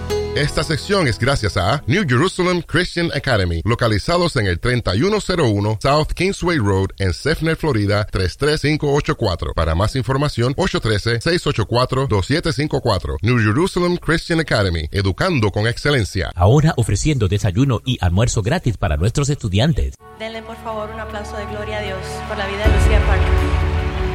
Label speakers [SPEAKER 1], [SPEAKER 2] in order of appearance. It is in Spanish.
[SPEAKER 1] Esta sección es gracias a New Jerusalem Christian Academy, localizados en el 3101 South Kingsway Road en Sefner, Florida 33584. Para más información, 813-684-2754. New Jerusalem Christian Academy, educando con excelencia.
[SPEAKER 2] Ahora ofreciendo desayuno y almuerzo gratis para nuestros estudiantes.
[SPEAKER 3] Denle por favor un aplauso de gloria a Dios por la vida de Lucía Parker.